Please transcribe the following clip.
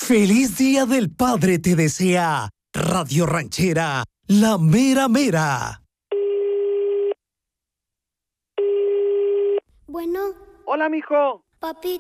¡Feliz Día del Padre te desea Radio Ranchera, la mera mera! Bueno. Hola, mijo. Papi,